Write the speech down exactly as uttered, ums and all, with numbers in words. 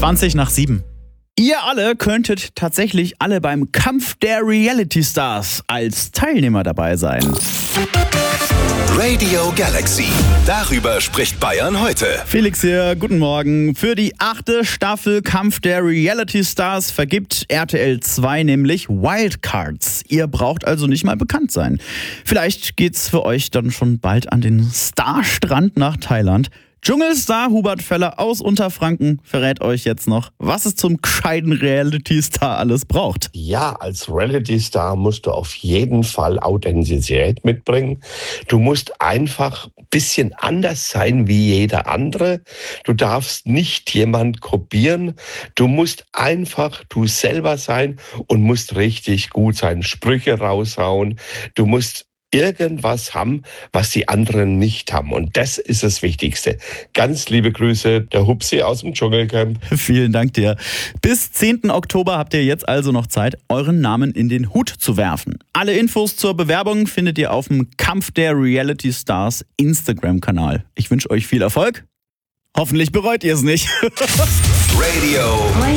zwanzig nach sieben. Ihr alle könntet tatsächlich alle beim Kampf der Reality Stars als Teilnehmer dabei sein. Radio Galaxy. Darüber spricht Bayern heute. Felix hier, guten Morgen. Für die achte Staffel Kampf der Reality Stars vergibt R T L zwei nämlich Wildcards. Ihr braucht also nicht mal bekannt sein. Vielleicht geht's für euch dann schon bald an den Starstrand nach Thailand. Dschungelstar Hubert Feller aus Unterfranken verrät euch jetzt noch, was es zum gescheiten Reality-Star alles braucht. Ja, als Reality-Star musst du auf jeden Fall Authentizität mitbringen. Du musst einfach ein bisschen anders sein wie jeder andere. Du darfst nicht jemand kopieren. Du musst einfach du selber sein und musst richtig gut sein. Sprüche raushauen. Du musst irgendwas haben, was die anderen nicht haben. Und das ist das Wichtigste. Ganz liebe Grüße, der Hupsi aus dem Dschungelcamp. Vielen Dank dir. Bis zehnten Oktober habt ihr jetzt also noch Zeit, euren Namen in den Hut zu werfen. Alle Infos zur Bewerbung findet ihr auf dem Kampf der Reality Stars Instagram-Kanal. Ich wünsche euch viel Erfolg. Hoffentlich bereut ihr es nicht. Radio